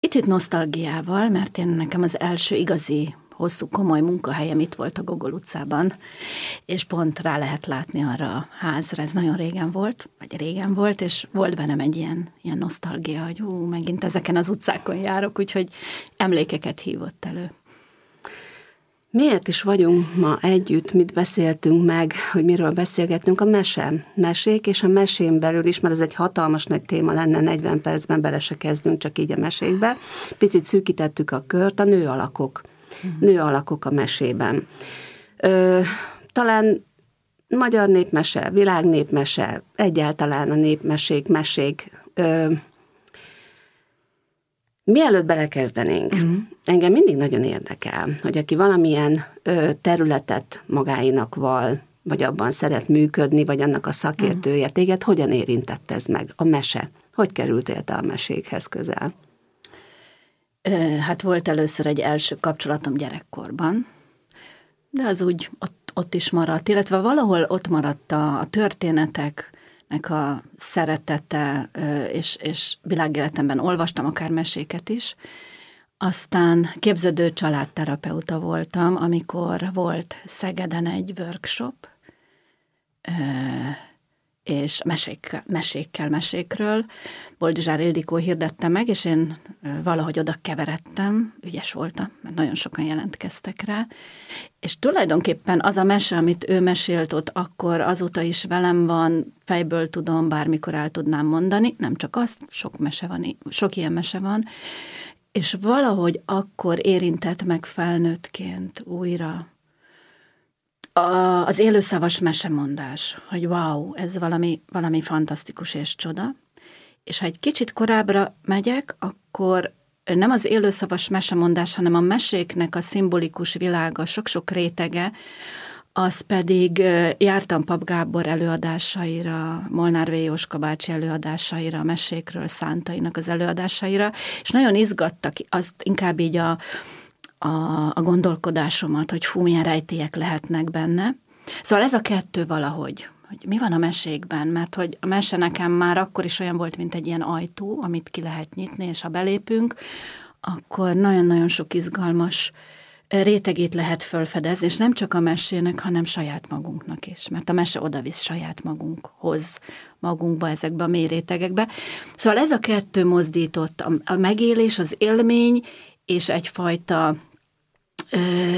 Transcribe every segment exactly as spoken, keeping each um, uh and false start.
kicsit nosztalgiával, mert én nekem az első igazi hosszú, komoly munkahelyem itt volt a Gogol utcában, és pont rá lehet látni arra a házra, ez nagyon régen volt, vagy régen volt, és volt bennem egy ilyen, ilyen nosztalgia, hogy hú, megint ezeken az utcákon járok, úgyhogy emlékeket hívott elő. Miért is vagyunk ma együtt, mit beszéltünk meg, hogy miről beszélgetünk? A mese, mesék, és a mesén belül is, mert ez egy hatalmas nagy téma lenne, negyven percben bele se kezdünk csak így a mesékbe. Picit szűkítettük a kört, a nőalakok. Nő alakok a mesében. Ö, talán magyar népmese, világnépmese, egyáltalán a népmesék, mesék. Ö, mielőtt belekezdenénk, uh-huh. engem mindig nagyon érdekel, hogy aki valamilyen ö, területet magáinak val, vagy abban szeret működni, vagy annak a szakértője, uh-huh. téged hogyan érintett ez meg? A mese. Hogy kerültél te a mesékhez közel? Hát volt először egy első kapcsolatom gyerekkorban, de az úgy ott, ott is maradt, illetve valahol ott maradt a, a történeteknek a szeretete, és, és világéletemben olvastam akár meséket is. Aztán képződő családterapeuta voltam, amikor volt Szegeden egy workshop, és mesékkel, mesékkel, mesékről. Boldizsár Ildikó hirdette meg, és én valahogy oda keveredtem, ügyes voltam, mert nagyon sokan jelentkeztek rá, és tulajdonképpen az a mese, amit ő mesélt ott akkor, azóta is velem van, fejből tudom, bármikor el tudnám mondani, nem csak azt, sok mese van, sok ilyen mese van, és valahogy akkor érintett meg felnőttként újra az élőszavas mesemondás, hogy wow, ez valami, valami fantasztikus és csoda. És ha egy kicsit korábbra megyek, akkor nem az élőszavas mesemondás, hanem a meséknek a szimbolikus világa, sok-sok rétege, az pedig jártam Pap Gábor előadásaira, Molnár V. Jóska bácsi előadásaira, a mesékről, Szántainak az előadásaira, és nagyon izgattak, azt inkább így a A, a gondolkodásomat, hogy fú, milyen rejtélyek lehetnek benne. Szóval ez a kettő valahogy, hogy mi van a mesékben, mert hogy a mese nekem már akkor is olyan volt, mint egy ilyen ajtó, amit ki lehet nyitni, és ha belépünk, akkor nagyon-nagyon sok izgalmas rétegét lehet felfedezni, és nem csak a mesének, hanem saját magunknak is, mert a mese odavisz saját magunkhoz, magunkba, ezekbe a mély rétegekbe. Szóval ez a kettő mozdított, a, a megélés, az élmény, és egyfajta ö,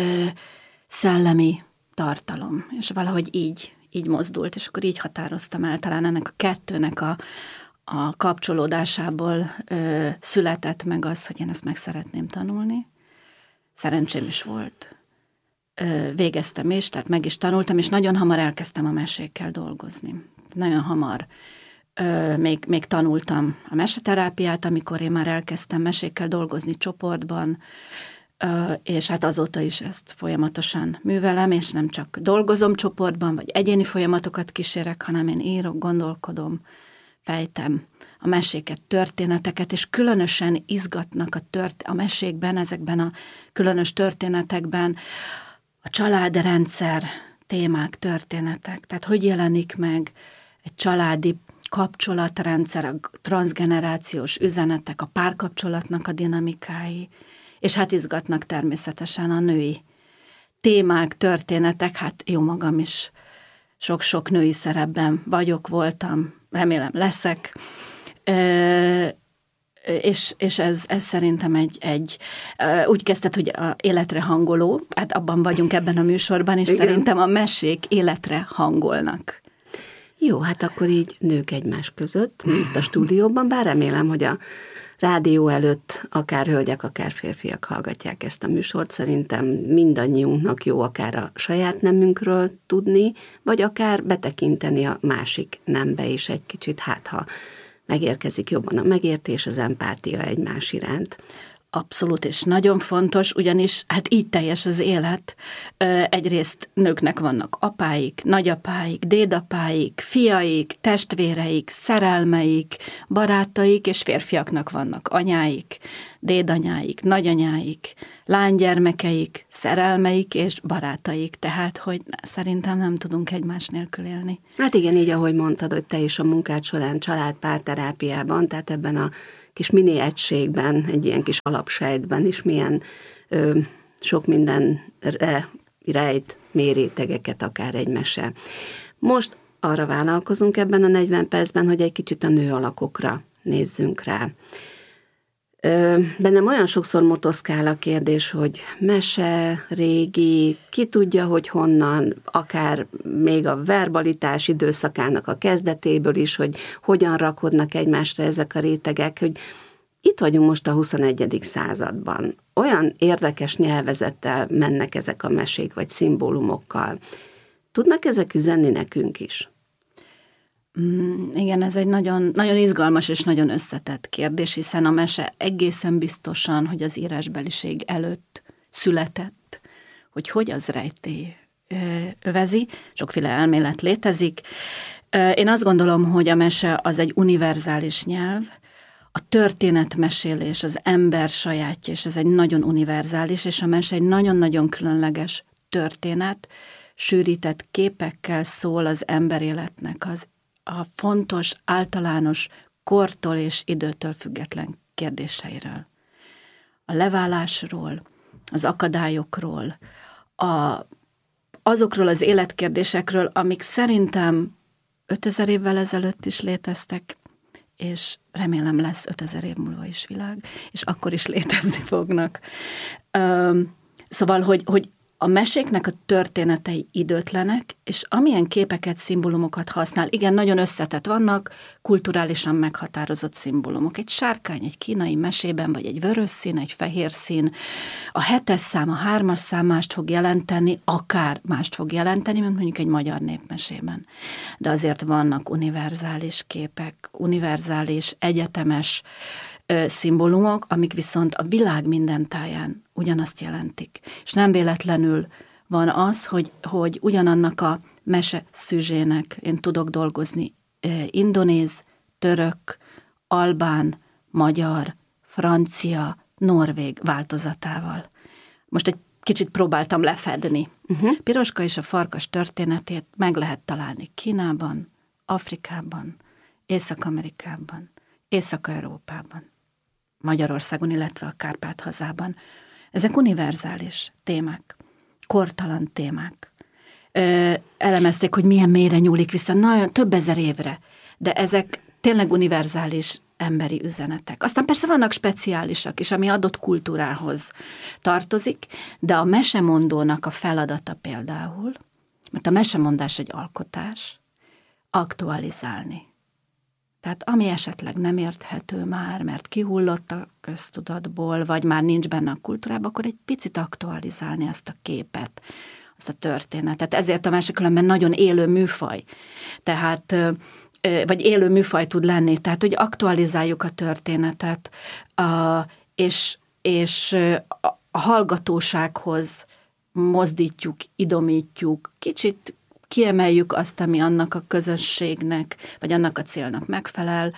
szellemi tartalom, és valahogy így, így mozdult, és akkor így határoztam el, talán ennek a kettőnek a, a kapcsolódásából ö, született meg az, hogy én ezt meg szeretném tanulni. Szerencsém is volt. Ö, végeztem is, tehát meg is tanultam, és nagyon hamar elkezdtem a mesékkel dolgozni. Nagyon hamar. Ö, még, még tanultam a meseterápiát, amikor én már elkezdtem mesékkel dolgozni csoportban, ö, és hát azóta is ezt folyamatosan művelem, és nem csak dolgozom csoportban, vagy egyéni folyamatokat kísérek, hanem én írok, gondolkodom, fejtem a meséket, történeteket, és különösen izgatnak a, tört, a mesékben, ezekben a különös történetekben a családrendszer témák, történetek. Tehát hogy jelenik meg egy családi kapcsolatrendszer, a transzgenerációs üzenetek, a párkapcsolatnak a dinamikái, és hát izgatnak természetesen a női témák, történetek, hát jó magam is sok-sok női szerepben vagyok, voltam, remélem leszek, és, és ez, ez szerintem egy, egy, úgy kezdett, hogy a életre hangoló, hát abban vagyunk ebben a műsorban, és igen, szerintem a mesék életre hangolnak. Jó, hát akkor így nők egymás között, itt a stúdióban, bár remélem, hogy a rádió előtt akár hölgyek, akár férfiak hallgatják ezt a műsort. Szerintem mindannyiunknak jó akár a saját nemünkről tudni, vagy akár betekinteni a másik nembe is egy kicsit, hát ha megérkezik jobban a megértés, az empátia egymás iránt. Abszolút, és nagyon fontos, ugyanis hát így teljes az élet. Egyrészt nőknek vannak apáik, nagyapáik, dédapáik, fiaik, testvéreik, szerelmeik, barátaik, és férfiaknak vannak anyáik, dédanyáik, nagyanyáik, lánygyermekeik, szerelmeik és barátaik, tehát, hogy szerintem nem tudunk egymás nélkül élni. Hát igen, így ahogy mondtad, hogy te is a munkád során család-párterápiában, tehát ebben a kis mini egységben, egy ilyen kis alapsejtben is milyen ö, sok mindenre rejt mérétegeket akár egy mese. Most arra vállalkozunk ebben a negyven percben, hogy egy kicsit a nő alakokra nézzünk rá. Ö, bennem olyan sokszor motoszkál a kérdés, hogy mese, régi, ki tudja, hogy honnan, akár még a verbalitás időszakának a kezdetéből is, hogy hogyan rakodnak egymásra ezek a rétegek, hogy itt vagyunk most a huszonegyedik században. Olyan érdekes nyelvezettel mennek ezek a mesék, vagy szimbólumokkal. Tudnak ezek üzenni nekünk is? Mm, igen, ez egy nagyon, nagyon izgalmas és nagyon összetett kérdés, hiszen a mese egészen biztosan, hogy az írásbeliség előtt született, hogy hogy az rejtély övezi, sokféle elmélet létezik. Én azt gondolom, hogy a mese az egy univerzális nyelv, a történetmesélés az ember sajátja, és ez egy nagyon univerzális, és a mese egy nagyon-nagyon különleges történet, sűrített képekkel szól az emberéletnek az a fontos, általános kortól és időtől független kérdéseiről. A leválásról, az akadályokról, a, azokról az életkérdésekről, amik szerintem ötezer évvel ezelőtt is léteztek, és remélem lesz ötezer év múlva is világ, és akkor is létezni fognak. Szóval, hogy, hogy a meséknek a történetei időtlenek, és amilyen képeket, szimbólumokat használ, igen, nagyon összetett vannak, kulturálisan meghatározott szimbólumok. Egy sárkány, egy kínai mesében, vagy egy vörös szín, egy fehér szín, a hetes szám, a hármas szám mást fog jelenteni, akár mást fog jelenteni, mint mondjuk egy magyar népmesében. De azért vannak univerzális képek, univerzális, egyetemes ö, szimbólumok, amik viszont a világ minden táján ugyanazt jelentik. És nem véletlenül van az, hogy, hogy ugyanannak a mese szűzsének én tudok dolgozni eh, indonéz, török, albán, magyar, francia, norvég változatával. Most egy kicsit próbáltam lefedni. Uh-huh. Piroska és a farkas történetét meg lehet találni Kínában, Afrikában, Észak-Amerikában, Észak-Európában, Magyarországon, illetve a Kárpát-hazában. Ezek univerzális témák, kortalan témák. Ö, elemezték, hogy milyen mélyre nyúlik vissza, nagyon több ezer évre, de ezek tényleg univerzális emberi üzenetek. Aztán persze vannak speciálisak is, ami adott kultúrához tartozik, de a mesemondónak a feladata például, mert a mesemondás egy alkotás, aktualizálni. Tehát ami esetleg nem érthető már, mert kihullott a köztudatból, vagy már nincs benne a kultúrában, akkor egy picit aktualizálni ezt a képet, azt a történetet. Ezért a mese különben nagyon élő műfaj. Tehát, vagy élő műfaj tud lenni. Tehát, hogy aktualizáljuk a történetet, és, és a hallgatósághoz mozdítjuk, idomítjuk, kicsit kiemeljük azt, ami annak a közösségnek, vagy annak a célnak megfelel,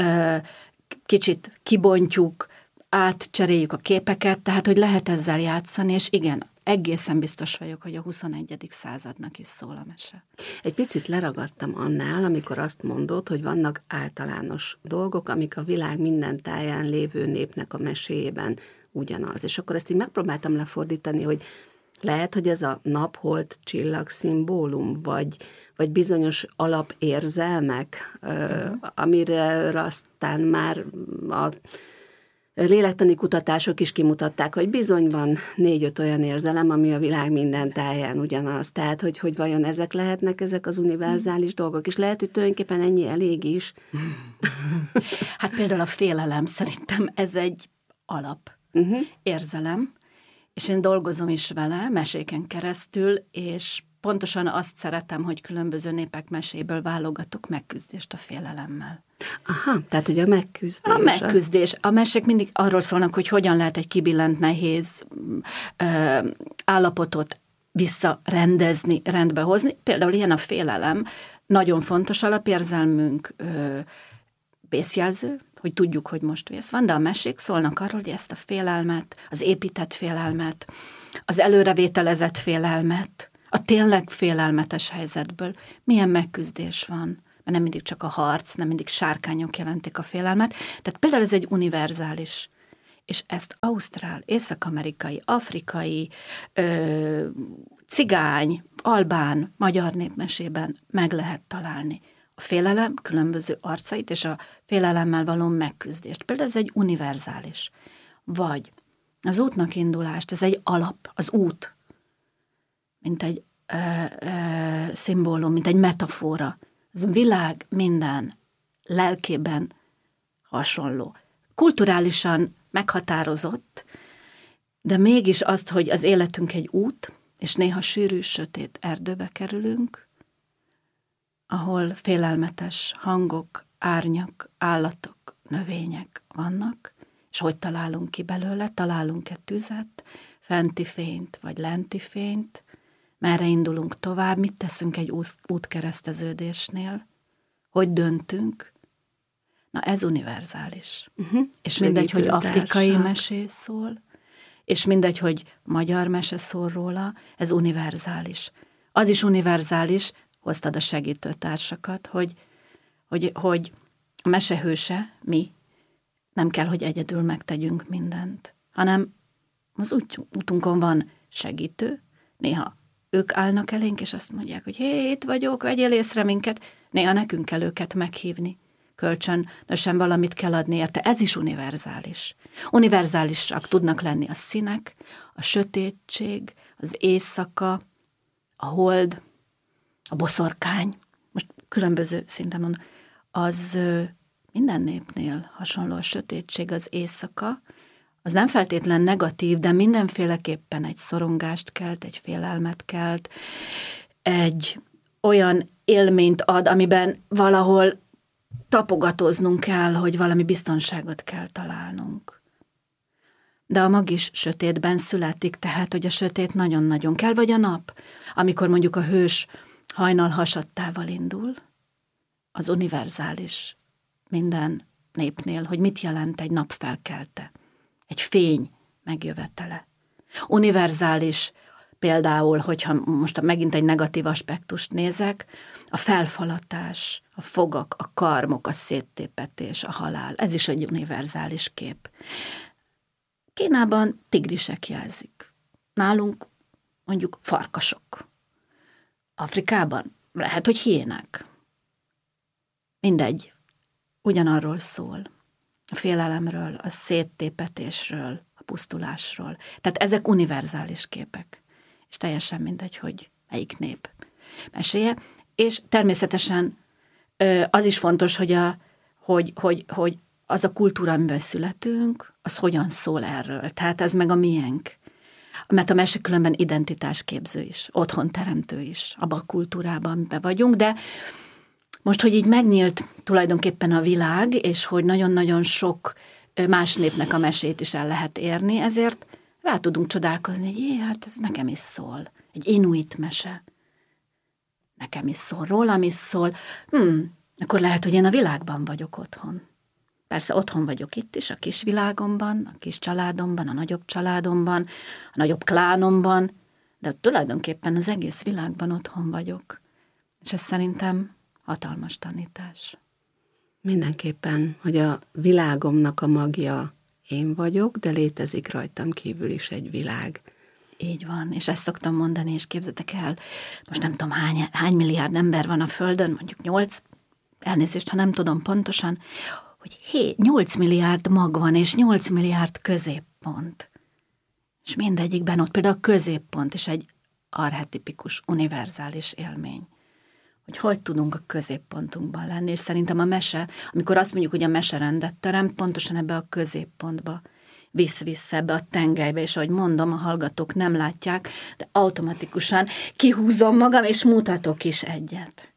kicsit kibontjuk, átcseréljük a képeket, tehát, hogy lehet ezzel játszani, és igen, egészen biztos vagyok, hogy a huszonegyedik századnak is szól a mese. Egy picit leragadtam annál, amikor azt mondod, hogy vannak általános dolgok, amik a világ minden táján lévő népnek a meséjében ugyanaz. És akkor ezt így megpróbáltam lefordítani, hogy lehet, hogy ez a nap, hold, csillag szimbólum, vagy, vagy bizonyos alapérzelmek, uh-huh. amire aztán már a lélektani kutatások is kimutatták, hogy bizony van négy-öt olyan érzelem, ami a világ minden táján ugyanaz. Tehát, hogy, hogy vajon ezek lehetnek, ezek az univerzális dolgok, és lehet, hogy tulajdonképpen ennyi elég is. Hát például a félelem, szerintem ez egy alap uh-huh. érzelem, és én dolgozom is vele, meséken keresztül, és pontosan azt szeretem, hogy különböző népek meséből válogatok megküzdést a félelemmel. Aha, tehát ugye a megküzdés. A megküzdés. A mesék mindig arról szólnak, hogy hogyan lehet egy kibillent nehéz ö, állapotot visszarendezni, rendbe hozni. Például ilyen a félelem. Nagyon fontos alapérzelmünk, ö, vészjelző, hogy tudjuk, hogy most vész van, de a mesék szólnak arról, hogy ezt a félelmet, az épített félelmet, az előrevételezett félelmet, a tényleg félelmetes helyzetből milyen megküzdés van, mert nem mindig csak a harc, nem mindig sárkányok jelentik a félelmet. Tehát például ez egy univerzális, és ezt ausztrál, észak-amerikai, afrikai, ö, cigány, albán, magyar népmesében meg lehet találni. A félelem különböző arcait és a félelemmel való megküzdést. Például ez egy univerzális. Vagy az útnak indulást, ez egy alap, az út, mint egy ö, ö, szimbólum, mint egy metafora. Ez a világ minden lelkében hasonló. Kulturálisan meghatározott, de mégis azt, hogy az életünk egy út, és néha sűrű, sötét erdőbe kerülünk, ahol félelmetes hangok, árnyak, állatok, növények vannak, és hogy találunk ki belőle, találunk-e tüzet, fenti fényt, vagy lenti fényt, merre indulunk tovább, mit teszünk egy útkereszteződésnél, hogy döntünk. Na ez univerzális. Uh-huh. És mindegy, hogy afrikai mesé szól, és mindegy, hogy magyar mese szól róla, ez univerzális. Az is univerzális, hoztad a segítőtársakat, hogy, hogy, hogy a mesehőse, mi, nem kell, hogy egyedül megtegyünk mindent, hanem az út, útunkon van segítő, néha ők állnak elénk, és azt mondják, hogy hé, itt vagyok, vegyél észre minket, néha nekünk kell őket meghívni, kölcsönösen valamit kell adni érte, ez is univerzális. Univerzálisak tudnak lenni a színek, a sötétség, az éjszaka, a hold, a boszorkány, most különböző szinten mondom, az minden népnél hasonló a sötétség, az éjszaka, az nem feltétlen negatív, de mindenféleképpen egy szorongást kelt, egy félelmet kelt, egy olyan élményt ad, amiben valahol tapogatóznunk kell, hogy valami biztonságot kell találnunk. De a mag is sötétben születik, tehát, hogy a sötét nagyon-nagyon kell, vagy a nap, amikor mondjuk a hős hajnal hasadtával indul, az univerzális minden népnél, hogy mit jelent egy nap felkelte, egy fény megjövetele. Univerzális például, hogyha most megint egy negatív aspektust nézek, a felfalatás, a fogak, a karmok, a széttépetés, a halál. Ez is egy univerzális kép. Kínában tigrisek jelzik. Nálunk mondjuk farkasok. Afrikában lehet, hogy hiénák. Mindegy. Ugyanarról szól. A félelemről, a széttépetésről, a pusztulásról. Tehát ezek univerzális képek. És teljesen mindegy, hogy melyik nép meséje. És természetesen az is fontos, hogy, a, hogy, hogy, hogy az a kultúra, amiben születünk, az hogyan szól erről. Tehát ez meg a miénk. Mert a mese különben identitásképző is, otthonteremtő is, abban a kultúrában, amiben vagyunk, de most, hogy így megnyílt tulajdonképpen a világ, és hogy nagyon-nagyon sok más népnek a mesét is el lehet érni, ezért rá tudunk csodálkozni, hogy jé, hát ez nekem is szól. Egy inuit mese. Nekem is szól, rólam is szól. Hmm, akkor lehet, hogy én a világban vagyok otthon. Persze otthon vagyok itt is, a kis világomban, a kis családomban, a nagyobb családomban, a nagyobb klánomban, de tulajdonképpen az egész világban otthon vagyok. És ez szerintem hatalmas tanítás. Mindenképpen, hogy a világomnak a magja én vagyok, de létezik rajtam kívül is egy világ. Így van, és ezt szoktam mondani, és képzeljétek el, most nem tudom, hány, hány milliárd ember van a Földön, mondjuk nyolc, elnézést, ha nem tudom pontosan, hogy hé, nyolc milliárd mag van, és nyolc milliárd középpont. És mindegyikben ott például a középpont is egy archetipikus, univerzális élmény. Hogy hogy tudunk a középpontunkban lenni, és szerintem a mese, amikor azt mondjuk, hogy a mese rendet terem, pontosan ebbe a középpontba visz-visz ebbe a tengelybe, és ahogy mondom, a hallgatók nem látják, de automatikusan kihúzom magam, és mutatok is egyet.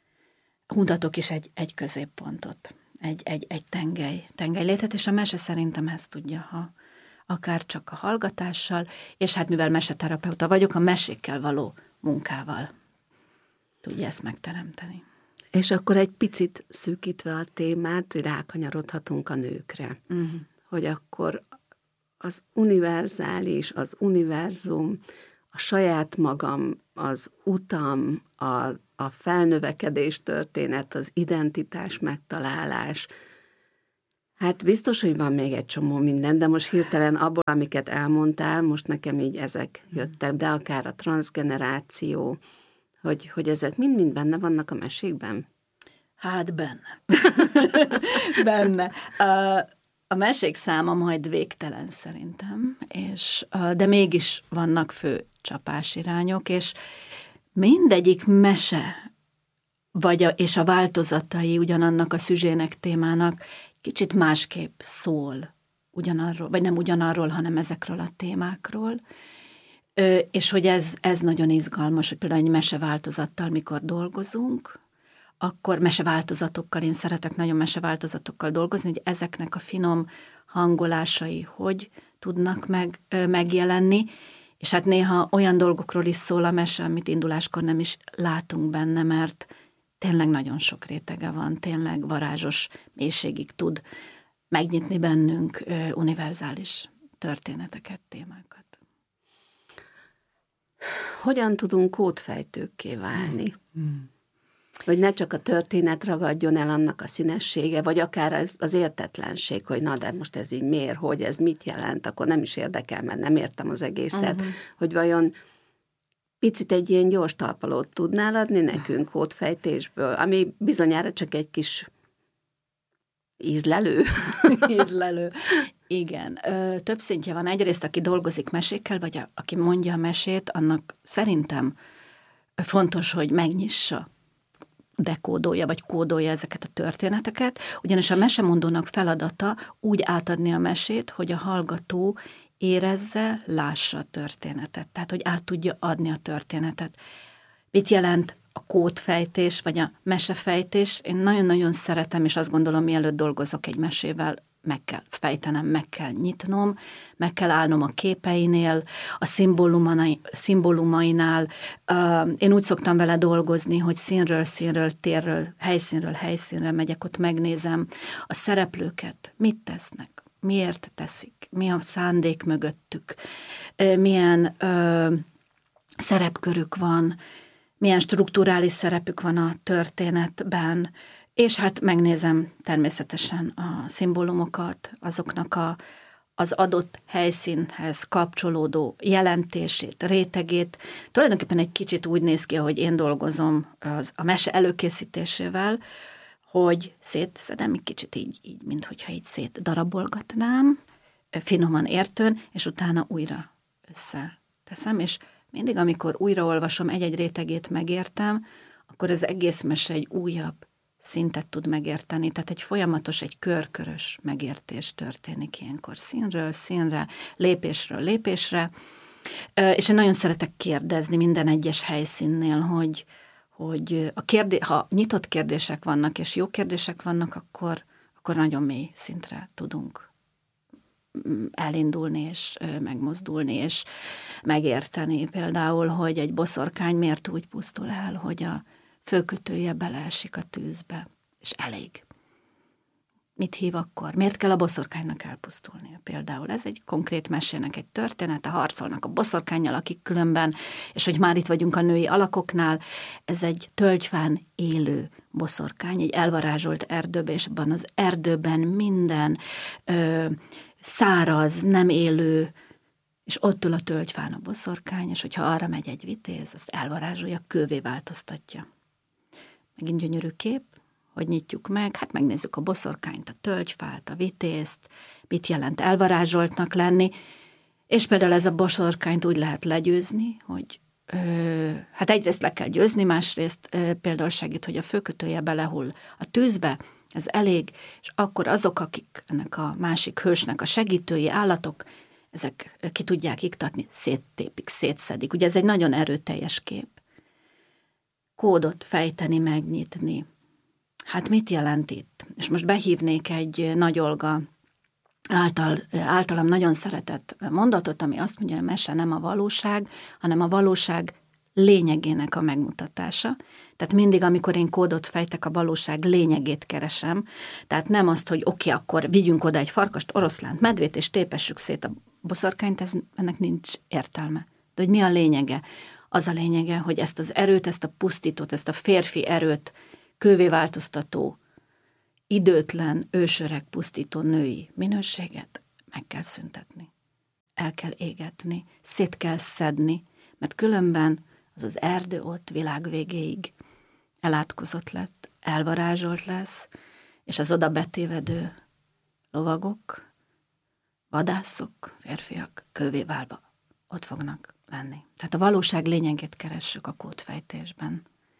Mutatok is egy, egy középpontot, egy, egy, egy tengely, tengelylétet, és a mese szerintem ezt tudja, ha akár csak a hallgatással, és hát mivel meseterapeuta vagyok, a mesékkel való munkával tudja ezt megteremteni. És akkor egy picit szűkítve a témát, rákanyarodhatunk a nőkre. Uh-huh. Hogy akkor az univerzális, az univerzum, a saját magam, az utam, a, a felnövekedés történet, az identitás megtalálás. Hát biztos, hogy van még egy csomó minden, de most hirtelen abból, amiket elmondtál, most nekem így ezek jöttek, de akár a transzgeneráció, hogy, hogy ezek mind-mind benne vannak a mesékben? Hát benne. benne. A, a mesék száma majd végtelen szerintem, és, de mégis vannak fő csapásirányok, és mindegyik mese, vagy a, és a változatai ugyanannak a szüzsének, témának kicsit másképp szól ugyanarról, vagy nem ugyanarról, hanem ezekről a témákról. Ö, és hogy ez, ez nagyon izgalmas, hogy például egy meseváltozattal mikor dolgozunk, akkor meseváltozatokkal, én szeretek nagyon meseváltozatokkal dolgozni, hogy ezeknek a finom hangolásai hogy tudnak meg, ö, megjelenni, és hát néha olyan dolgokról is szól a mese, amit induláskor nem is látunk benne, mert tényleg nagyon sok rétege van, tényleg varázsos mélységig tud megnyitni bennünk ö, univerzális történeteket, témákat. Hogyan tudunk kódfejtőkké válni? Hmm. Hogy ne csak a történet ragadjon el annak a színessége, vagy akár az értetlenség, hogy na de most ez így miért, hogy ez mit jelent, akkor nem is érdekel, mert nem értem az egészet, uh-huh. hogy vajon picit egy ilyen gyors talpalót tudnál adni nekünk kódfejtésből, ami bizonyára csak egy kis ízlelő. ízlelő. Igen. Ö, több szintje van. Egyrészt, aki dolgozik mesékkel, vagy a, aki mondja a mesét, annak szerintem fontos, hogy megnyissa, dekódolja, vagy kódolja ezeket a történeteket, ugyanis a mesemondónak feladata úgy átadni a mesét, hogy a hallgató érezze, lássa a történetet, tehát hogy át tudja adni a történetet. Mit jelent a kódfejtés, vagy a mesefejtés? Én nagyon-nagyon szeretem, és azt gondolom, mielőtt dolgozok egy mesével, meg kell fejtenem, meg kell nyitnom, meg kell állnom a képeinél, a szimbólumainál. Én úgy szoktam vele dolgozni, hogy színről színről, térről, helyszínről helyszínre megyek, ott megnézem a szereplőket, mit tesznek, miért teszik, mi a szándék mögöttük, milyen ö, szerepkörük van, milyen strukturális szerepük van a történetben, és hát megnézem természetesen a szimbólumokat, azoknak a, az adott helyszínhez kapcsolódó jelentését, rétegét. Tulajdonképpen egy kicsit úgy néz ki, ahogy én dolgozom az, a mese előkészítésével, hogy szétszedem egy kicsit így, így, mint hogyha így szétdarabolgatnám, finoman értőn, és utána újra összeteszem, és mindig, amikor újraolvasom, egy-egy rétegét megértem, akkor az egész mese egy újabb szintet tud megérteni, tehát egy folyamatos, egy körkörös megértés történik ilyenkor színről színre, lépésről lépésre, és én nagyon szeretek kérdezni minden egyes helyszínnél, hogy, hogy a kérdé, ha nyitott kérdések vannak, és jó kérdések vannak, akkor, akkor nagyon mély szintre tudunk elindulni, és megmozdulni, és megérteni. Például, hogy egy boszorkány miért úgy pusztul el, hogy a főkötője beleesik a tűzbe, és elég. Mit hív akkor? Miért kell a boszorkánynak elpusztulnia? Például ez egy konkrét mesének egy története, harcolnak a boszorkánnyal, akik különben, és hogy már itt vagyunk a női alakoknál, ez egy tölgyfán élő boszorkány, egy elvarázsolt erdőben, és abban az erdőben minden ö, száraz, nem élő, és ott ül a tölgyfán a boszorkány, és hogyha arra megy egy vitéz, azt elvarázsolja, kővé változtatja. Megint gyönyörű kép, hogy nyitjuk meg, hát megnézzük a boszorkányt, a tölgyfát, a vitézt, mit jelent elvarázsoltnak lenni, és például ez a boszorkányt úgy lehet legyőzni, hogy ö, hát egyrészt le kell győzni, másrészt ö, például segít, hogy a főkötője belehull a tűzbe, ez elég, és akkor azok, akik ennek a másik hősnek a segítői állatok, ezek ki tudják iktatni, széttépik, szétszedik. Ugye ez egy nagyon erőteljes kép. Kódot fejteni, megnyitni. Hát mit jelent itt? És most behívnék egy Nagy Olga által, általam nagyon szeretett mondatot, ami azt mondja, hogy mese nem a valóság, hanem a valóság lényegének a megmutatása. Tehát mindig, amikor én kódot fejtek, a valóság lényegét keresem. Tehát nem azt, hogy oké, okay, akkor vigyünk oda egy farkast, oroszlánt, medvét, és tépessük szét a boszorkányt, ez, ennek nincs értelme. De hogy mi a lényege? Az a lényege, hogy ezt az erőt, ezt a pusztítót, ezt a férfi erőt kővé változtató, időtlen, ősöreg, pusztító női minőséget meg kell szüntetni. El kell égetni, szét kell szedni, mert különben az az erdő ott világ végéig elátkozott lett, elvarázsolt lesz, és az oda betévedő lovagok, vadászok, férfiak kővé válva ott fognak lenni. Tehát a valóság lényegét keressük a kódfejtésben.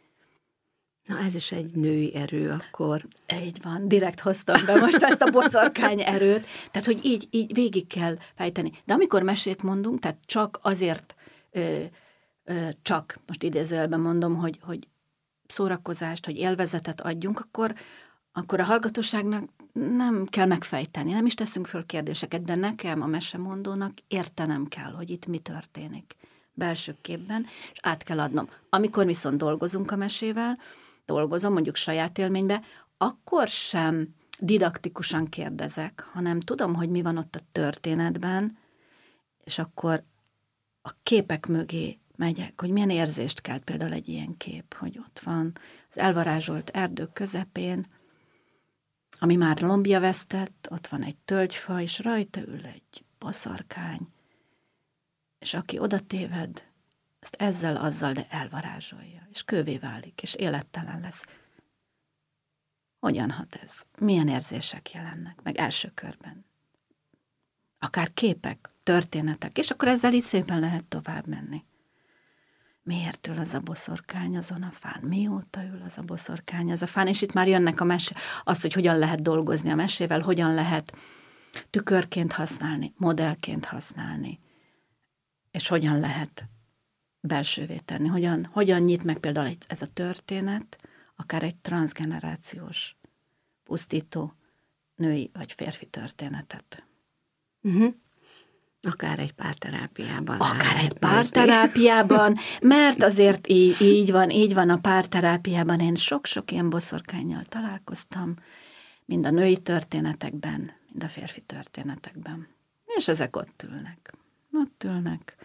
Na ez is egy női erő akkor. Így van, direkt hoztam be most ezt a boszorkány erőt, tehát hogy így, így végig kell fejteni. De amikor mesét mondunk, tehát csak azért, ö, ö, csak, most idézőjelben mondom, hogy, hogy szórakozást, hogy élvezetet adjunk, akkor, akkor a hallgatóságnak nem kell megfejteni, nem is teszünk föl kérdéseket, de nekem, a mesemondónak értenem kell, hogy itt mi történik belső képben, és át kell adnom. Amikor viszont dolgozunk a mesével, dolgozom mondjuk saját élménybe, akkor sem didaktikusan kérdezek, hanem tudom, hogy mi van ott a történetben, és akkor a képek mögé megyek, hogy milyen érzést kelt például egy ilyen kép, hogy ott van az elvarázsolt erdők közepén, ami már lombja vesztett, ott van egy tölgyfa, és rajta ül egy boszorkány, és aki oda téved, azt ezzel, azzal, de elvarázsolja, és kővé válik, és élettelen lesz. Hogyan hat ez? Milyen érzések jelennek meg első körben? Akár képek, történetek, és akkor ezzel így szépen lehet tovább menni. Miért ül az a boszorkány azon a fán? Mióta ül az a boszorkány az a fán? És itt már jönnek a mese, az, hogy hogyan lehet dolgozni a mesével, hogyan lehet tükörként használni, modellként használni, és hogyan lehet belsővé tenni, hogyan, hogyan nyit meg például egy, ez a történet, akár egy transzgenerációs, pusztító női vagy férfi történetet. Uh-huh. Akár egy párterápiában. Akár egy párterápiában, mert azért így, így van, így van a párterápiában. Én sok-sok ilyen boszorkánnyal találkoztam, mind a női történetekben, mind a férfi történetekben. És ezek ott ülnek. Ott ülnek.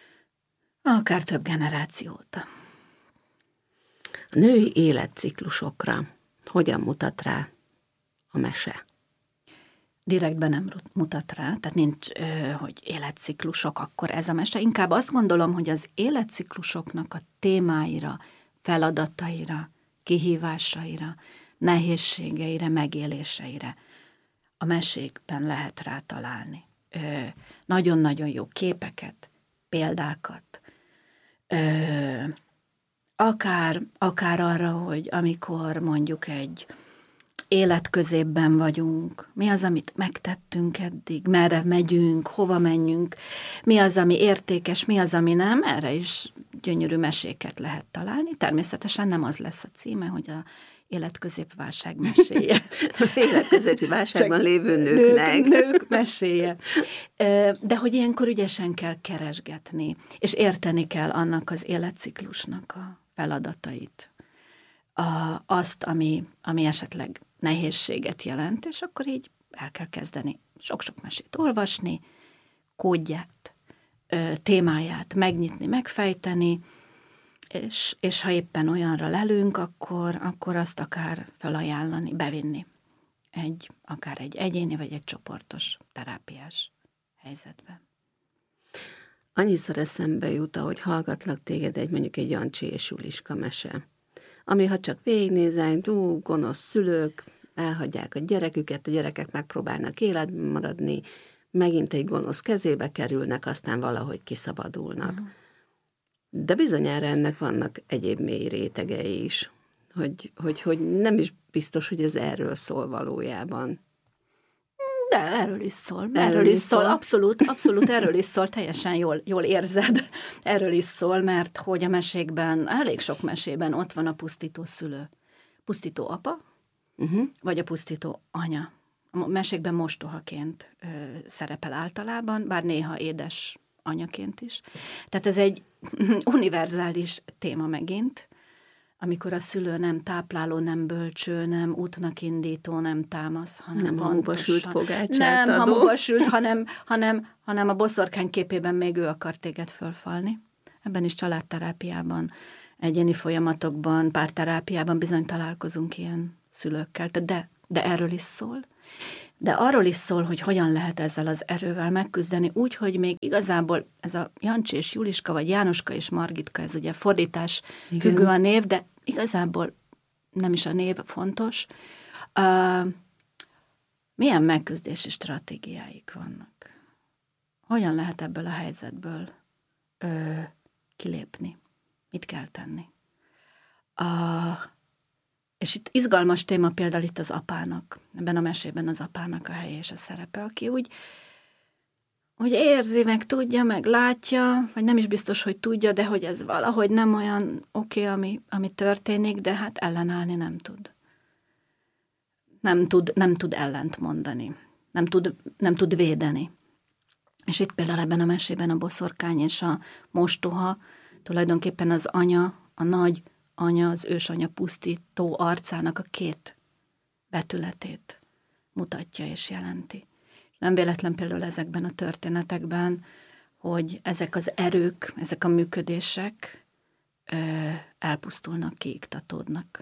Akár több generáció óta. A női életciklusokra hogyan mutat rá a mese? Direktben nem mutat rá, tehát nincs, hogy életciklusok, akkor ez a mese. Inkább azt gondolom, hogy az életciklusoknak a témáira, feladataira, kihívásaira, nehézségeire, megéléseire a mesékben lehet rá találni. Nagyon-nagyon jó képeket, példákat, Ö, akár, akár arra, hogy amikor mondjuk egy életközépben vagyunk, mi az, amit megtettünk eddig, merre megyünk, hova menjünk, mi az, ami értékes, mi az, ami nem, erre is gyönyörű meséket lehet találni. Természetesen nem az lesz a címe, hogy a életközépválság meséje. Életközépi válságban lévő nőknek. Nők, nők meséje. De hogy ilyenkor ügyesen kell keresgetni, és érteni kell annak az életciklusnak a feladatait. A, azt, ami, ami esetleg nehézséget jelent, és akkor így el kell kezdeni sok-sok mesét olvasni, kódját, témáját megnyitni, megfejteni, És, és ha éppen olyanra lelünk, akkor, akkor azt akár felajánlani, bevinni egy, akár egy egyéni vagy egy csoportos terápiás helyzetben. Annyiszor eszembe jut, ahogy hallgatlak téged egy mondjuk egy Jancsi és Juliska mese, ami ha csak végignézel, ú, gonosz szülők, elhagyják a gyereküket, a gyerekek megpróbálnak életben maradni, megint egy gonosz kezébe kerülnek, aztán valahogy kiszabadulnak. Uh-huh. De bizonyára ennek vannak egyéb mély rétegei is, hogy, hogy, hogy nem is biztos, hogy ez erről szól valójában. De erről is szól, erről, erről is szól, szól. abszolút, abszolút erről is szól, teljesen jól, jól érzed, erről is szól, mert hogy a mesékben, elég sok mesében ott van a pusztító szülő. Pusztító apa, uh-huh. vagy a pusztító anya. A mesékben mostohaként ö, szerepel általában, bár néha édes anyaként is. Tehát ez egy univerzális téma megint, amikor a szülő nem tápláló, nem bölcső, nem útnak indító, nem támasz, hanem nem pontosan, hamuba sült pogácsát nem adó. hamuba sült, hanem, hanem, hanem a boszorkány képében még ő akar téged fölfalni. Ebben is családterápiában, egyéni folyamatokban, párterápiában bizony találkozunk ilyen szülőkkel, de, de erről is szól. De arról is szól, hogy hogyan lehet ezzel az erővel megküzdeni, úgy, hogy még igazából ez a Jancsi és Juliska, vagy Jánoska és Margitka, ez ugye fordítás igen. függő a név, de igazából nem is a név fontos. Uh, milyen megküzdési stratégiáik vannak? Hogyan lehet ebből a helyzetből uh, kilépni? Mit kell tenni? Uh, És itt izgalmas téma például itt az apának, ebben a mesében az apának a helye és a szerepe, aki úgy, úgy érzi, meg tudja, meg látja, vagy nem is biztos, hogy tudja, de hogy ez valahogy nem olyan oké, okay, ami, ami történik, de hát ellenállni nem tud. Nem tud, nem tud ellent mondani, nem tud, nem tud védeni. És itt például ebben a mesében a boszorkány és a mostoha, tulajdonképpen az anya, a nagy anya, az ősanya pusztító arcának a két betületét mutatja és jelenti. Nem véletlen például ezekben a történetekben, hogy ezek az erők, ezek a működések ö, elpusztulnak, kiiktatódnak.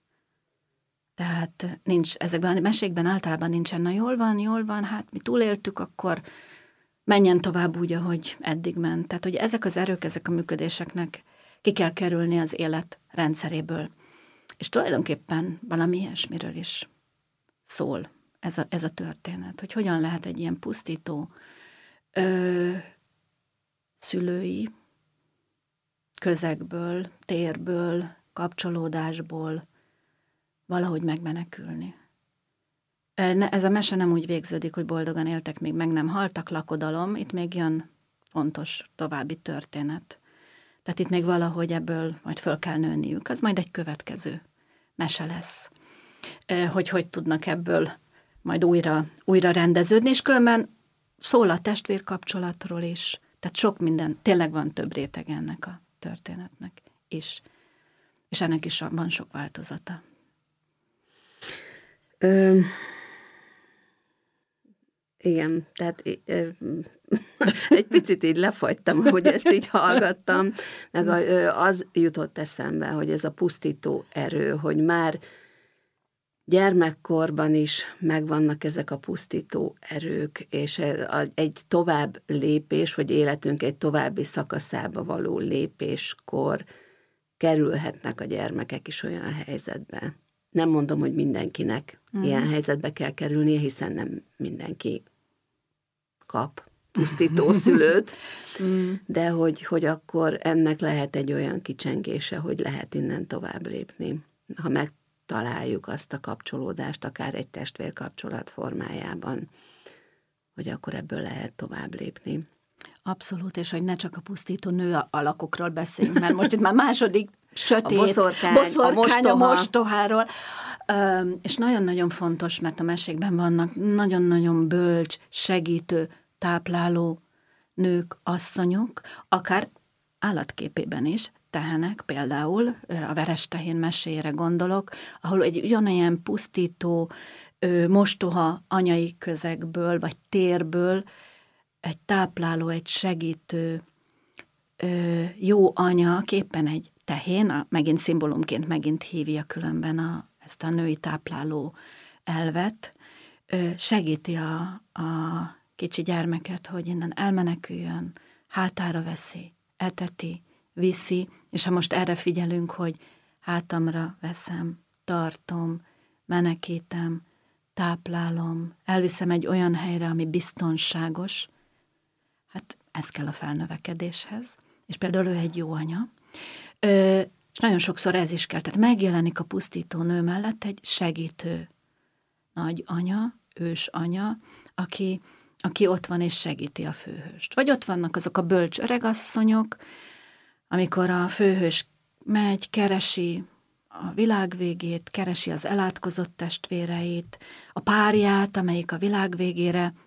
Tehát nincs, ezekben a mesékben általában nincsen, na jól van, jól van, hát mi túléltük, akkor menjen tovább úgy, ahogy eddig ment. Tehát, hogy ezek az erők, ezek a működéseknek ki kell kerülni az élet rendszeréből. És tulajdonképpen valami ilyesmiről is szól ez a, ez a történet, hogy hogyan lehet egy ilyen pusztító ö, szülői közegből, térből, kapcsolódásból valahogy megmenekülni. Ez a mese nem úgy végződik, hogy boldogan éltek, még meg nem haltak, lakodalom, itt még jön fontos további történet. Tehát itt még valahogy ebből majd föl kell nőniük. Az majd egy következő mese lesz. Hogy hogy tudnak ebből majd újra, újra rendeződni, és különben szól a testvérkapcsolatról is. Tehát sok minden, tényleg van több réteg ennek a történetnek is. És ennek is van sok változata. Ö, igen, tehát ö, egy picit így lefagytam, hogy ezt így hallgattam, meg az jutott eszembe, hogy ez a pusztító erő, hogy már gyermekkorban is megvannak ezek a pusztító erők, és egy tovább lépés, vagy életünk egy további szakaszába való lépéskor kerülhetnek a gyermekek is olyan helyzetbe. Nem mondom, hogy mindenkinek mm. ilyen helyzetbe kell kerülnie, hiszen nem mindenki kap pusztító szülőt, mm. de hogy, hogy akkor ennek lehet egy olyan kicsengése, hogy lehet innen tovább lépni. Ha megtaláljuk azt a kapcsolódást, akár egy testvérkapcsolat formájában, hogy akkor ebből lehet tovább lépni. Abszolút, és hogy ne csak a pusztító nő alakokról beszéljünk, mert most itt már második sötét, a boszorkány, boszorkány a, mostoha. a mostoháról. Üm, és nagyon-nagyon fontos, mert a mesékben vannak nagyon-nagyon bölcs, segítő, tápláló nők, asszonyok, akár állatképében is, tehenek, például a Verestehén meséjére gondolok, ahol egy ugyanilyen pusztító, mostoha anyai közegből, vagy térből egy tápláló, egy segítő, jó anya, aki éppen egy tehén, megint szimbólumként megint hívja különben a, ezt a női tápláló elvet, segíti a, a kicsi gyermeket, hogy innen elmeneküljön, hátára veszi, eteti, viszi, és ha most erre figyelünk, hogy hátamra veszem, tartom, menekítem, táplálom, elviszem egy olyan helyre, ami biztonságos, hát ez kell a felnövekedéshez. És például ő egy jó anya. Ö, és nagyon sokszor ez is kell, tehát megjelenik a pusztító nő mellett egy segítő nagy anya, ős anya, aki, aki ott van és segíti a főhőst. Vagy ott vannak azok a bölcs öregasszonyok, amikor a főhős megy, keresi a világ végét, keresi az elátkozott testvéreit, a párját, amelyik a világ végére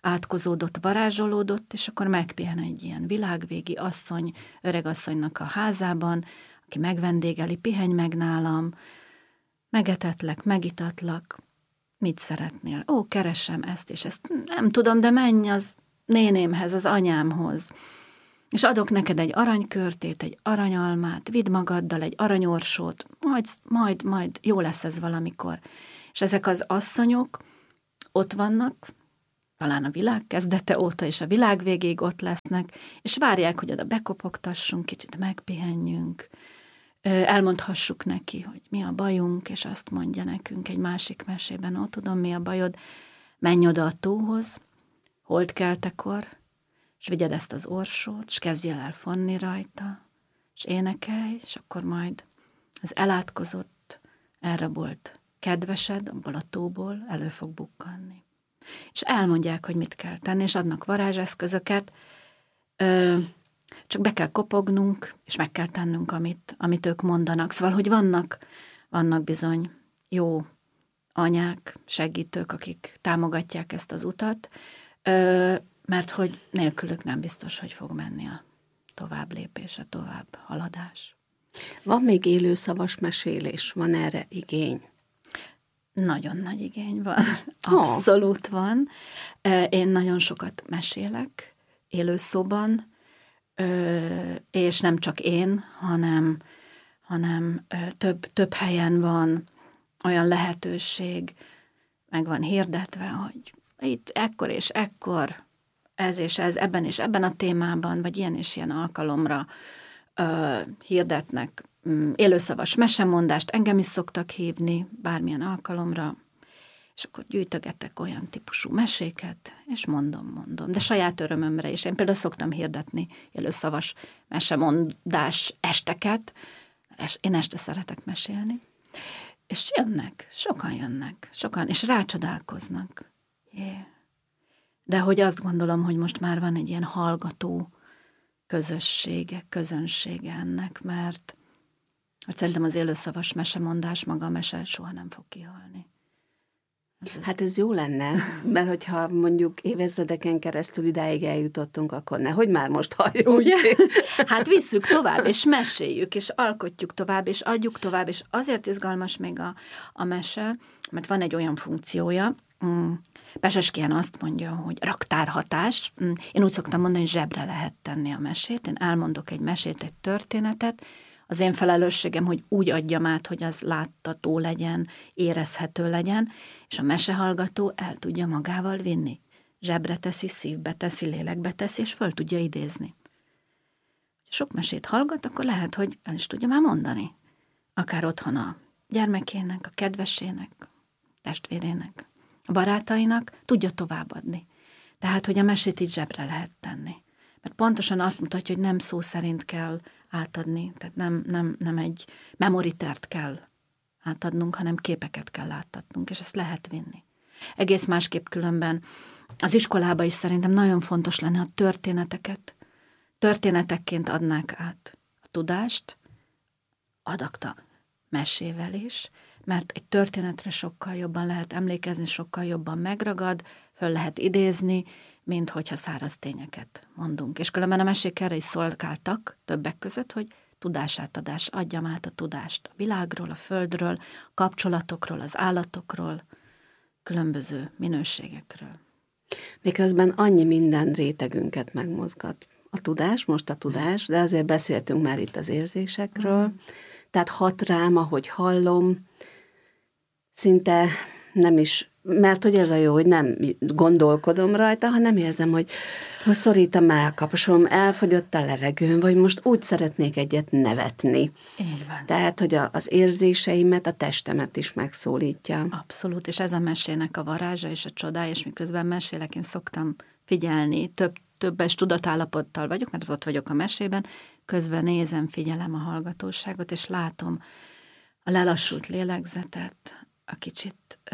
átkozódott, varázsolódott, és akkor megpihen egy ilyen világvégi asszony, öregasszonynak a házában, aki megvendégeli, pihenj meg nálam, megetetlek, megitatlak, mit szeretnél? Ó, keresem ezt és ezt. Nem tudom, de menj az nénémhez, az anyámhoz. És adok neked egy aranykörtét, egy aranyalmát, vidd magaddal egy aranyorsót, majd, majd, majd jó lesz ez valamikor. És ezek az asszonyok ott vannak, talán a világ kezdete óta és a világ végéig ott lesznek, és várják, hogy oda bekopogtassunk, kicsit megpihenjünk, elmondhassuk neki, hogy mi a bajunk, és azt mondja nekünk egy másik mesében, ó, tudom, mi a bajod, menj oda a tóhoz, holdkeltekor, és vigyed ezt az orsót, és kezdjél el fonni rajta, és énekelj, és akkor majd az elátkozott, elrabolt kedvesed abból a tóból elő fog bukkanni. És elmondják, hogy mit kell tenni, és adnak varázseszközöket, ö, csak be kell kopognunk, és meg kell tennünk, amit, amit ők mondanak. Szóval, hogy vannak, vannak bizony jó anyák, segítők, akik támogatják ezt az utat, ö, mert hogy nélkülük nem biztos, hogy fog menni a tovább lépés, a tovább haladás. Van még élő szavas mesélés? Van erre igény? Nagyon nagy igény van. Abszolút van. Én nagyon sokat mesélek élőszóban, és nem csak én, hanem, hanem több, több helyen van olyan lehetőség, meg van hirdetve, hogy itt ekkor és ekkor, ez és ez, ebben és ebben a témában, vagy ilyen és ilyen alkalomra hirdetnek élőszavas mesemondást, engem is szoktak hívni bármilyen alkalomra, és akkor gyűjtögetek olyan típusú meséket, és mondom, mondom, de saját örömömre is. Én például szoktam hirdetni élőszavas mesemondás esteket, én este szeretek mesélni, és jönnek, sokan jönnek, sokan, és rácsodálkoznak. Yeah. De hogy azt gondolom, hogy most már van egy ilyen hallgató közössége, közönsége ennek, mert hogy szerintem az élőszavas mesemondás, maga a mese soha nem fog kihalni. Ez hát ez jó lenne, mert hogyha mondjuk évezredeken keresztül idáig eljutottunk, akkor nehogy már most halljunk. Ugye? Hát visszük tovább, és meséljük, és alkotjuk tovább, és adjuk tovább, és azért izgalmas még a, a mese, mert van egy olyan funkciója, Peseskian azt mondja, hogy raktárhatás. Én úgy szoktam mondani, hogy zsebre lehet tenni a mesét. Én elmondok egy mesét, egy történetet. Az én felelősségem, hogy úgy adjam át, hogy az láttató legyen, érezhető legyen, és a mesehallgató el tudja magával vinni. Zsebre teszi, szívbe teszi, lélekbe teszi, és föl tudja idézni. Ha sok mesét hallgat, akkor lehet, hogy el is tudja már mondani. Akár otthon a gyermekének, a kedvesének, a testvérének, a barátainak tudja továbbadni. Tehát, hogy a mesét így zsebre lehet tenni. Mert pontosan azt mutatja, hogy nem szó szerint kell átadni, tehát nem, nem, nem egy memoritert kell átadnunk, hanem képeket kell átadnunk, és ezt lehet vinni. Egész másképp különben az iskolában is szerintem nagyon fontos lenne, a történeteket történetekként adnák át a tudást, adakta mesével is, mert egy történetre sokkal jobban lehet emlékezni, sokkal jobban megragad, föl lehet idézni, mint hogyha száraz tényeket mondunk. És különben a mesék erre is szolgáltak többek között, hogy tudásátadás, adjam át a tudást a világról, a földről, a kapcsolatokról, az állatokról, különböző minőségekről. Miközben annyi minden rétegünket megmozgat. A tudás, most a tudás, de azért beszéltünk már itt az érzésekről, mm. tehát hat rám, ahogy hallom, szinte nem is, mert hogy ez a jó, hogy nem gondolkodom rajta, hanem érzem, hogy most szorít a mellkaposom, elfogyott a levegőm, vagy most úgy szeretnék egyet nevetni. Így van. Tehát, hogy a, az érzéseimet, a testemet is megszólítja. Abszolút, és ez a mesének a varázsa és a csodája, és miközben mesélek, én szoktam figyelni, több, többes tudatállapottal vagyok, mert ott vagyok a mesében, közben nézem, figyelem a hallgatóságot, és látom a lelassult lélegzetet, a kicsit ö,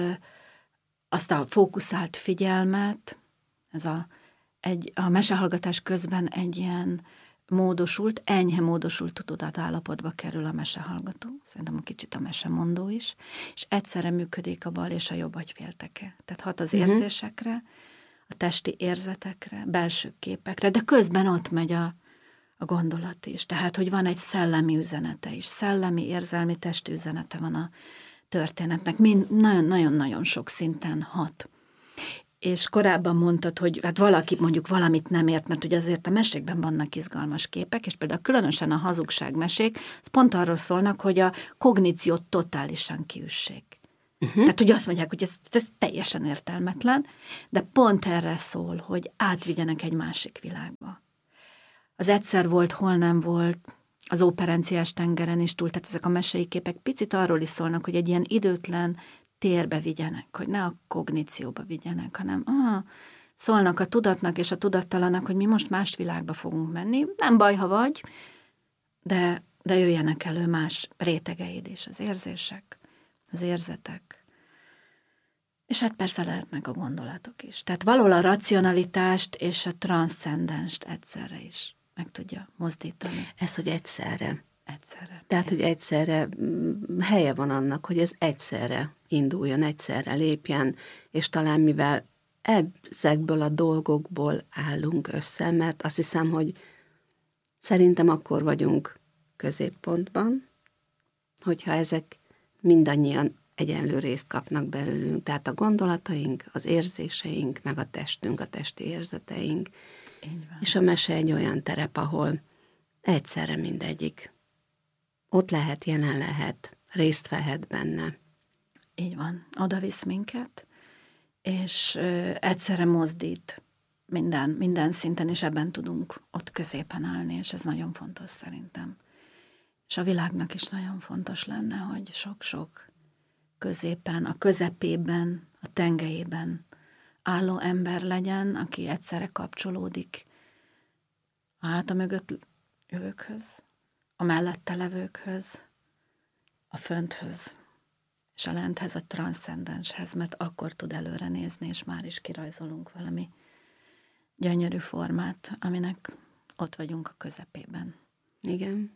azt a fókuszált figyelmet, ez a, egy, a mesehallgatás közben egy ilyen módosult, enyhe módosult tudatállapotba kerül a mesehallgató, szerintem a kicsit a mesemondó is, és egyszerre működik a bal és a jobb agyfélteke. Tehát hat az érzésekre, a testi érzetekre, belső képekre, de közben ott megy a, a gondolat is. Tehát, hogy van egy szellemi üzenete is, szellemi, érzelmi, testi üzenete van a történetnek. Mind nagyon-nagyon sok szinten hat. És korábban mondtad, hogy hát valaki mondjuk valamit nem ért, mert ugye azért a mesékben vannak izgalmas képek, és például különösen a hazugságmesék, az pont arról szólnak, hogy a kogníciót totálisan kiüssék. Uh-huh. Tehát ugye azt mondják, hogy ez, ez teljesen értelmetlen, de pont erre szól, hogy átvigyenek egy másik világba. Az egyszer volt, hol nem volt, az óperenciás tengeren is túl, tehát ezek a mesei képek picit arról is szólnak, hogy egy ilyen időtlen térbe vigyenek, hogy ne a kognícióba vigyenek, hanem ah, szólnak a tudatnak és a tudattalannak, hogy mi most más világba fogunk menni. Nem baj, ha vagy, de, de jöjjenek elő más rétegeid is, az érzések, az érzetek. És hát persze lehetnek a gondolatok is. Tehát valahol a racionalitást és a transzcendenst egyszerre is meg tudja mozdítani. Ez, hogy egyszerre. Egyszerre. Tehát, hogy egyszerre helye van annak, hogy ez egyszerre induljon, egyszerre lépjen, és talán mivel ezekből a dolgokból állunk össze, mert azt hiszem, hogy szerintem akkor vagyunk középpontban, hogyha ezek mindannyian egyenlő részt kapnak belőlünk. Tehát a gondolataink, az érzéseink, meg a testünk, a testi érzeteink. És a mese egy olyan terep, ahol egyszerre mindegyik ott lehet, jelen lehet, részt vehet benne. Így van. Oda visz minket, és ö, egyszerre mozdít minden, minden szinten, és ebben tudunk ott középen állni, és ez nagyon fontos szerintem. És a világnak is nagyon fontos lenne, hogy sok-sok középen, a közepében, a tengelyében álló ember legyen, aki egyszerre kapcsolódik a háta mögött jövőkhöz, a mellette levőkhöz, a fönthöz, és a lenthez, a transzcendenshez, mert akkor tud előre nézni, és már is kirajzolunk valami gyönyörű formát, aminek ott vagyunk a közepében. Igen.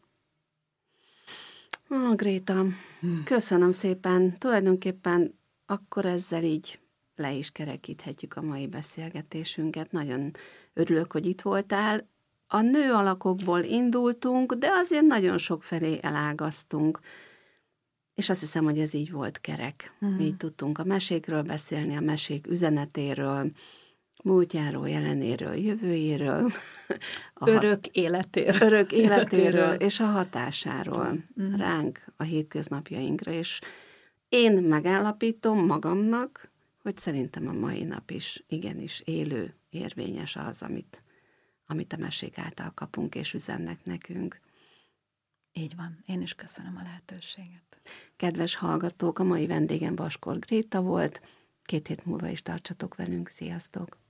Ó, Gréta, hmm. köszönöm szépen. Tulajdonképpen akkor ezzel így le is kerekíthetjük a mai beszélgetésünket. Nagyon örülök, hogy itt voltál. A nő alakokból indultunk, de azért nagyon sok felé elágaztunk. És azt hiszem, hogy ez így volt kerek. Mm. Így tudtunk a mesékről beszélni, a mesék üzenetéről, múltjáról, jelenéről, jövőjéről. Örök életéről. Örök életéről, és a hatásáról mm. ránk, a hétköznapjainkra. És én megállapítom magamnak, hogy szerintem a mai nap is igenis élő, érvényes az, amit, amit a mesék által kapunk és üzennek nekünk. Így van. Én is köszönöm a lehetőséget. Kedves hallgatók, a mai vendégem Vaskor Gréta volt. Két hét múlva is tartsatok velünk. Sziasztok!